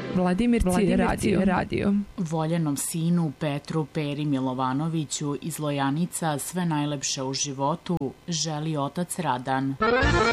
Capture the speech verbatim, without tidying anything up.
Vladimirci radio. radio. Voljenom sinu Petru Peri Milovanoviću iz Lojanica sve najlepše u životu želi otac Radan.